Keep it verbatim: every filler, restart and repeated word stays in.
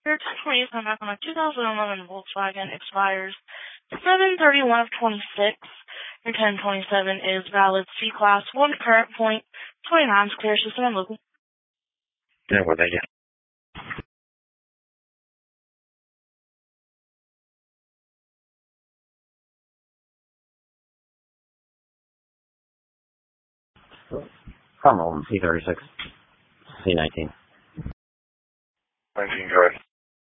Your twenty come back on a two thousand eleven Volkswagen expires seven thirty-one of twenty-six. Your ten twenty-seven is valid C-Class, one current point, twenty-nine is clear system and local. Yeah, well, thank you. Come on, C thirty-six, C nineteen. nineteen, go ahead.